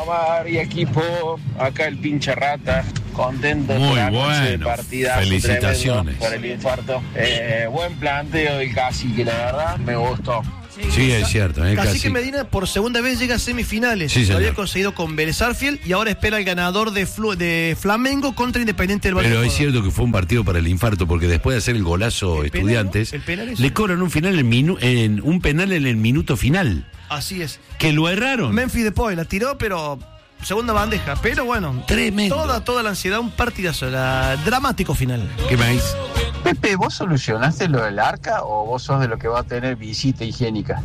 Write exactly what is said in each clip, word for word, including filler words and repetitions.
Omar y equipo, acá el pinche rata, contento Muy por la noche bueno, de partidazo, felicitaciones. tremendo por el infarto. Eh, buen planteo del Cacique, la verdad, me gustó. Sí, es cierto. ¿eh? Cacique Casi. Medina por segunda vez llega a semifinales. Sí, Lo señor. había conseguido con Vélez Sarsfield y ahora espera el ganador de, Flu- de Flamengo contra Independiente del Valle. Pero es cierto que fue un partido para el infarto, porque después de hacer el golazo ¿El Estudiantes, penal, no? ¿El penal es? le cobran un final en, minu- en un penal en el minuto final. Así es. Que lo erraron. Memphis Depay la tiró, pero segunda bandeja. Pero bueno, Tremendo. Toda, toda la ansiedad, un partidazo. La, dramático final. ¿Qué me dice? Pepe, ¿vos solucionaste lo del arca o vos sos de lo que va a tener visita higiénica?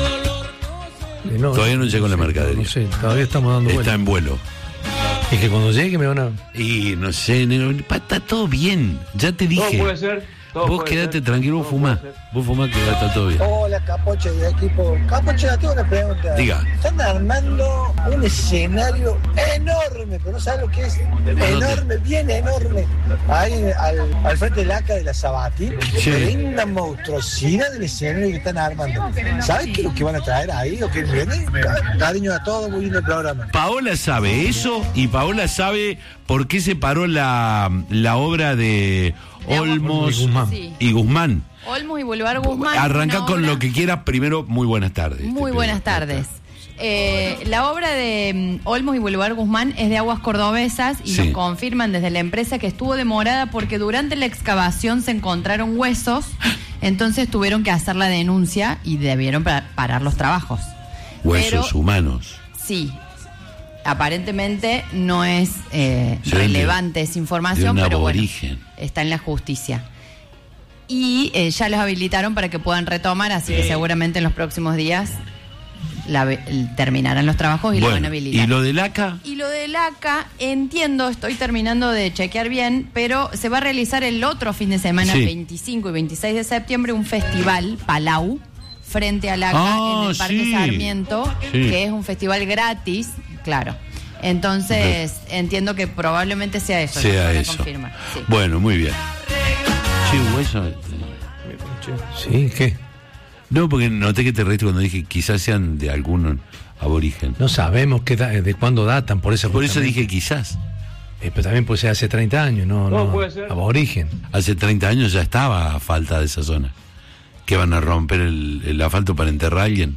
Eh, no, Todavía no llegó la mercadería. No sé, todavía estamos dando Está vueltas. en vuelo. Es que cuando llegue me van a... Y no sé, negro, pa, está todo bien. Ya te dije. Todo puede ser. Todo Vos puede quedate ser, tranquilo, vos todo fumá. puede ser. Vos fumá que ya está todo bien. Hola, Capoche de equipo. Capoche, tengo una pregunta. Diga. Están armando un escenario enorme, pero no sabes lo que es. Enorme, bien enorme. Ahí al, al frente del A C A de la Sabati. Sí. Tremenda monstruosidad del escenario que están armando. ¿Sabes qué es lo que van a traer ahí? ¿O qué viene? Cariño a todos, muy lindo el programa. Paola sabe eso y Paola sabe por qué se paró la, la obra de Olmos Y Guzmán. Sí. y Guzmán. Olmos y Boulevard Guzmán. Arranca una con obra- lo que quieras. Primero, muy buenas tardes. Muy Te buenas pido. tardes. Eh, la obra de mm, Olmos y Boulevard Guzmán es de Aguas Cordobesas y Sí. nos confirman desde la empresa que estuvo demorada porque durante la excavación se encontraron huesos, entonces tuvieron que hacer la denuncia y debieron pa- parar los trabajos. Huesos Pero- humanos. Sí, aparentemente no es eh, Sí, de- relevante esa información, de un pero bueno, aborigen. está en la justicia. Y eh, ya los habilitaron para que puedan retomar, así que seguramente en los próximos días la, terminarán los trabajos y lo van a Bueno, habilitar. ¿y lo del A C A? Y lo del A C A, entiendo, estoy terminando de chequear bien, pero se va a realizar el otro fin de semana, Sí. veinticinco y veintiséis de septiembre, un festival, Palau, frente al A C A Ah, en el Parque sí. Sarmiento, Sí. que es un festival gratis, claro. Entonces, entiendo que probablemente sea eso. Sea lo van a eso. confirmar, sí. Bueno, muy bien. Sí, hueso. Sí, ¿qué? No, porque noté que te reíste cuando dije quizás sean de algún aborigen. No sabemos qué da- de cuándo datan, por eso... Por eso justamente. dije quizás. Eh, pero también puede ser hace treinta años, no, no, puede ser. aborigen. Hace treinta años ya estaba a falta de esa zona. ¿Que van a romper el, el asfalto para enterrar a alguien?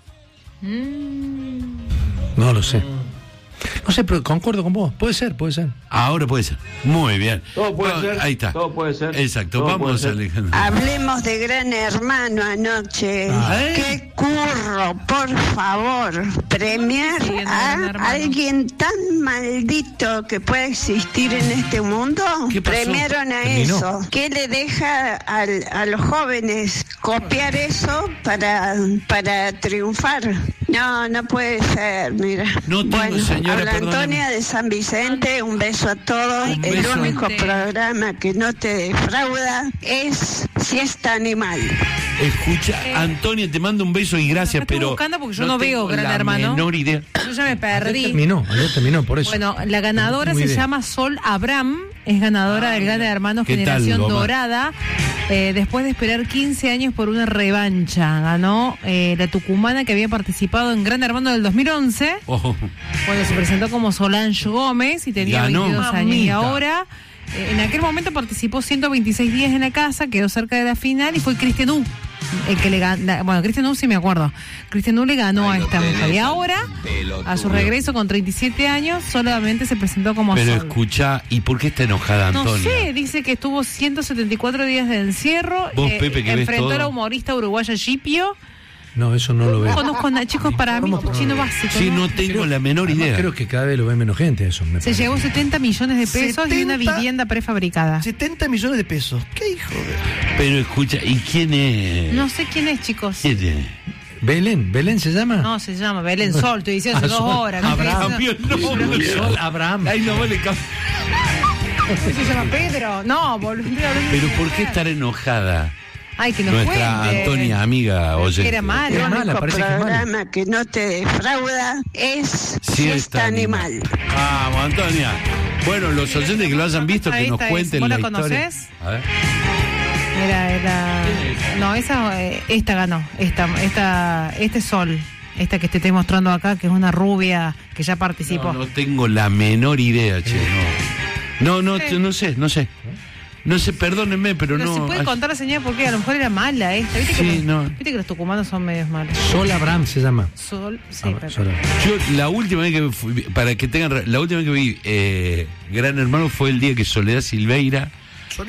No lo sé. No sé, pero concuerdo con vos. Puede ser, puede ser. Ahora puede ser. Muy bien. Todo puede Bueno, ser, Ahí está. todo puede ser, Exacto. todo Vamos, puede ser. Alejandro. Hablemos de Gran Hermano anoche. Ah, ¿eh? ¡Qué curro, por favor! Premiar Sí, Gran a Hermano. alguien tan maldito que puede existir en este mundo. ¿Qué pasó? Premiaron a Terminó. eso. ¿Qué le deja al- a los jóvenes copiar eso para, para triunfar? No, no puede ser, mira. No tengo, bueno, señora, habla perdóneme. Antonia de San Vicente, un beso a todos. Un El beso. único programa que no te defrauda es Siesta Animal. Escucha, Antonia, te mando un beso y gracias, Estoy pero. buscando porque yo no tengo veo Gran la Hermano. menor idea. Yo ya me Ayer perdí. terminó, ayer terminó, por eso. Bueno, la ganadora No se tengo idea. llama Sol Abram, es ganadora del Gran Hermano ¿Qué tal, Generación Goma? Dorada. Eh, después de esperar quince años por una revancha, ganó eh, la tucumana que había participado en Gran Hermano del dos mil once, Oh, cuando se presentó como Solange Gómez y tenía Ganó. veintidós años. Y Mamita. ahora, eh, en aquel momento participó ciento veintiséis días en la casa, quedó cerca de la final y fue Cristian U. El que le ganó, bueno, Cristian U sí me acuerdo. Cristian U le ganó a esta mujer. Y ahora, a su regreso con treinta y siete años, solamente se presentó como pero Sol. escucha, ¿y por qué está enojada No Antonia? sé, dice que estuvo ciento setenta y cuatro días de encierro. Vos, Pepe, que ves enfrentó todo. a la humorista uruguaya Gipio. No, eso no lo No veo. conozco a chicos, para mí, chino básico. Sí, ¿no? no tengo la menor Además, idea. creo que cada vez lo ve menos gente eso. Me Se parece. llevó setenta millones de pesos y una setenta vivienda prefabricada. setenta millones de pesos. ¿Qué hijo de...? Pero escucha, ¿y quién es? No sé quién es, chicos. ¿Quién es? Belén, ¿Belén se llama? No, se llama Belén Sol, estoy diciendo hace Ah, dos Sol. horas. ¿no? Abraham. Cambió el nombre. Sol Abraham. Ay, no vale cam- Se llama Pedro. No, boludo. estoy hablando de Pero ¿por mujer. qué estar enojada? Ay, que nos Nuestra cuente. Antonia, amiga, oye. Era malo. El Es mala, único parece que es mala. programa que no te defrauda es Siesta Siesta Animal. Animal. Vamos, Antonia. Bueno, los oyentes que lo hayan visto, que Ahí nos está, cuenten ¿vos la, la historia. conocés? A ver. Era, era. No, esa, eh, esta ganó. Esta, esta, este Sol. esta que te estoy mostrando acá, que es una rubia que ya participó. No, no tengo la menor idea, che, no. No, no, Sí. no sé, no sé. No sé, perdónenme, pero, Pero no. se puede ay, contar la señal porque a lo mejor era mala esta. ¿Viste, Sí, que, los, no. viste que los tucumanos son medios malos? Sol Abraham se llama. Sol, sí, Ah, pero- Sol Abraham. Yo la última vez que fui, para que tengan, ra- la última vez que vi eh, Gran Hermano fue el día que Soledad Silveira